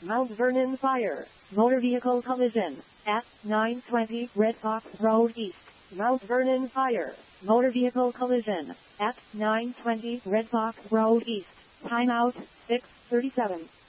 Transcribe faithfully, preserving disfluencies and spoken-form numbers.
Mount Vernon Fire. Motor vehicle collision. At nine twenty Red Fox Road East. Mount Vernon Fire. Motor vehicle collision. At nine twenty Red Fox Road East. Timeout six thirty-seven.